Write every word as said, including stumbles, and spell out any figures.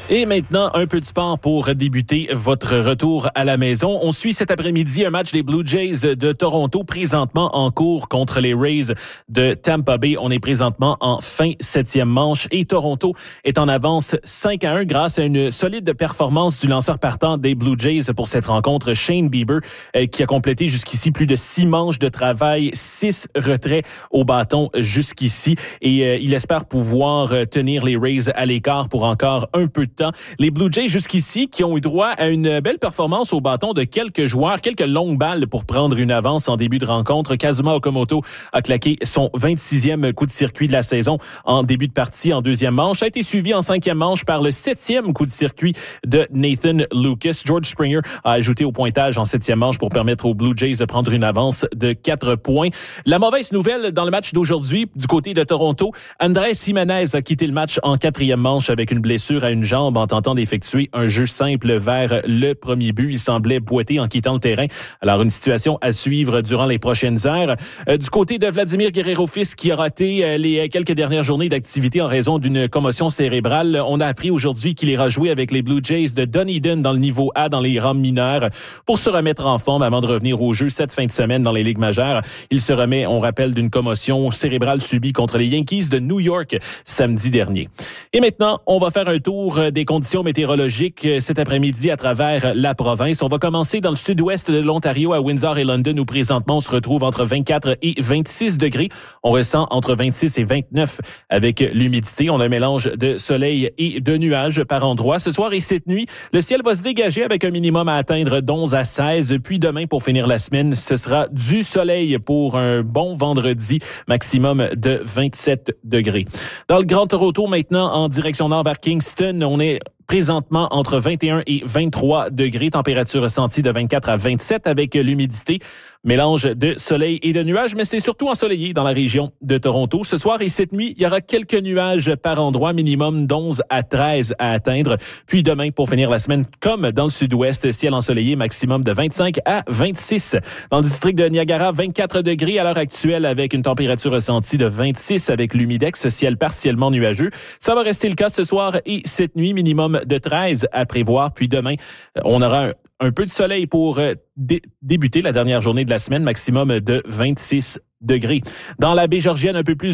Et maintenant, un peu de sport pour débuter votre retour à la maison. On suit cet après-midi un match des Blue Jays de Toronto, présentement en cours contre les Rays de Tampa Bay. On est présentement en fin septième manche et Toronto est en avance cinq à un grâce à une solide performance du lanceur partant des Blue Jays pour cette rencontre, Shane Bieber, qui a complété jusqu'ici plus de six manches de travail, six retraits au bâton jusqu'ici. Et euh, il espère pouvoir tenir les Rays à l'écart pour encore un peu de temps. Les Blue Jays jusqu'ici qui ont eu droit à une belle performance au bâton de quelques joueurs, quelques longues balles pour prendre une avance en début de rencontre. Kazuma Okamoto a claqué son vingt-sixième coup de circuit de la saison en début de partie en deuxième manche. Ça a été suivi en cinquième manche par le septième coup de circuit de Nathan Lucas. George Springer a ajouté au pointage en septième manche pour permettre aux Blue Jays de prendre une avance de quatre points. La mauvaise nouvelle dans le match d'aujourd'hui du côté de Toronto, Andrés Giménez a quitté le match en quatrième manche avec une blessure à une jambe en tentant d'effectuer un jeu simple vers le premier but. Il semblait boiter en quittant le terrain. Alors, une situation à suivre durant les prochaines heures. Euh, du côté de Vladimir Guerrero-Fils, qui a raté euh, les quelques dernières journées d'activité en raison d'une commotion cérébrale, on a appris aujourd'hui qu'il ira jouer avec les Blue Jays de Dunedin dans le niveau A dans les rangs mineurs pour se remettre en forme avant de revenir au jeu cette fin de semaine dans les ligues majeures. Il se remet, on rappelle, d'une commotion cérébrale subie contre les Yankees de New York samedi dernier. Et maintenant, on va faire un tour des conditions météorologiques cet après-midi à travers la province. On va commencer dans le sud-ouest de l'Ontario à Windsor et London où présentement on se retrouve entre vingt-quatre et vingt-six degrés. On ressent entre vingt-six et vingt-neuf avec l'humidité. On a un mélange de soleil et de nuages par endroits. Ce soir et cette nuit, le ciel va se dégager avec un minimum à atteindre d'onze à seize. Puis demain, pour finir la semaine, ce sera du soleil pour un bon vendredi, maximum de vingt-sept degrés. Dans le Grand Toronto, maintenant, en direction nord vers Kingston, on est présentement entre vingt et un et vingt-trois degrés, température ressentie de vingt-quatre à vingt-sept avec l'humidité. Mélange de soleil et de nuages, mais c'est surtout ensoleillé dans la région de Toronto. Ce soir et cette nuit, il y aura quelques nuages par endroit, minimum d'onze à treize à atteindre. Puis demain, pour finir la semaine, comme dans le sud-ouest, ciel ensoleillé, maximum de vingt-cinq à vingt-six. Dans le district de Niagara, vingt-quatre degrés à l'heure actuelle avec une température ressentie de vingt-six avec l'humidex, ciel partiellement nuageux. Ça va rester le cas ce soir et cette nuit, minimum de treize à prévoir. Puis demain, on aura un Un peu de soleil pour euh, dé- débuter la dernière journée de la semaine, maximum de vingt-six degrés. Dans la baie Georgienne, un peu plus